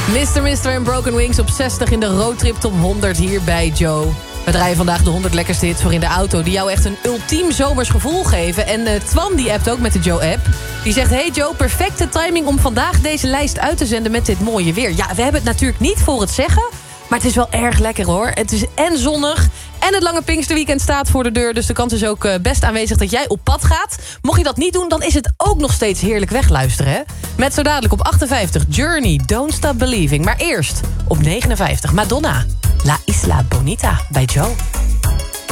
Mr. en Broken Wings op 60 in de Roadtrip Top 100 hier bij Joe. We draaien vandaag de 100 lekkerste hits voor in de auto... die jou echt een ultiem zomers gevoel geven. En Twan die appt ook met de Joe-app. Die zegt, hey Joe, perfecte timing om vandaag deze lijst uit te zenden met dit mooie weer. Ja, we hebben het natuurlijk niet voor het zeggen... maar het is wel erg lekker hoor. Het is en zonnig en het lange Pinksterweekend staat voor de deur... dus de kans is ook best aanwezig dat jij op pad gaat. Mocht je dat niet doen, dan is het ook nog steeds heerlijk wegluisteren. Hè? Met zo dadelijk op 58 Journey, Don't Stop Believing. Maar eerst op 59 Madonna, La Isla Bonita bij Joe.